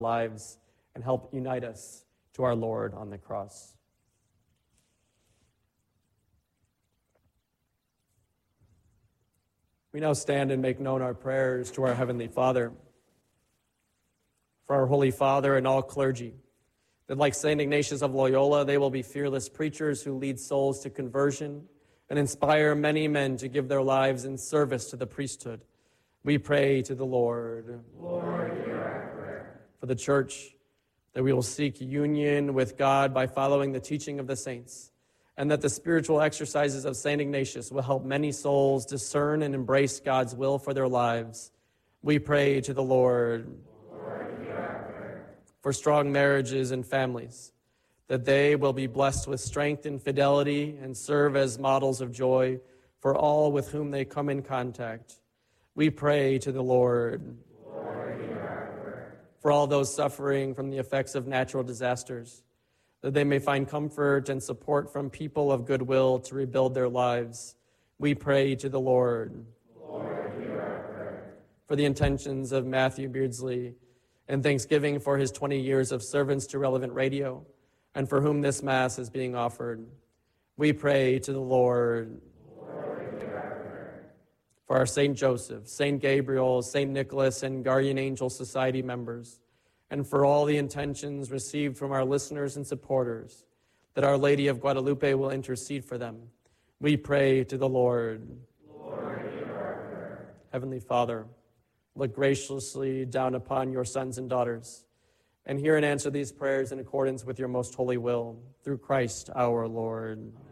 lives and help unite us to our Lord on the cross. We now stand and make known our prayers to our Heavenly Father. For our Holy Father and all clergy, that like St. Ignatius of Loyola, they will be fearless preachers who lead souls to conversion and inspire many men to give their lives in service to the priesthood. We pray to the Lord. Lord, hear our prayer. For the Church, that we will seek union with God by following the teaching of the saints, and that the spiritual exercises of St. Ignatius will help many souls discern and embrace God's will for their lives. We pray to the Lord. Lord, hear our prayer. For strong marriages and families, that they will be blessed with strength and fidelity and serve as models of joy for all with whom they come in contact. We pray to the Lord. Lord, hear our prayer. For all those suffering from the effects of natural disasters, that they may find comfort and support from people of goodwill to rebuild their lives. We pray to the Lord. Lord, hear our prayer. For the intentions of Matthew Beardsley, and thanksgiving for his 20 years of service to Relevant Radio, and for whom this Mass is being offered. We pray to the Lord. Lord, hear our prayer. For our St. Joseph, St. Gabriel, St. Nicholas, and Guardian Angel Society members, and for all the intentions received from our listeners and supporters, that Our Lady of Guadalupe will intercede for them. We pray to the Lord. Lord, hear our prayer. Heavenly Father, look graciously down upon your sons and daughters, and hear and answer these prayers in accordance with your most holy will, through Christ our Lord. Amen.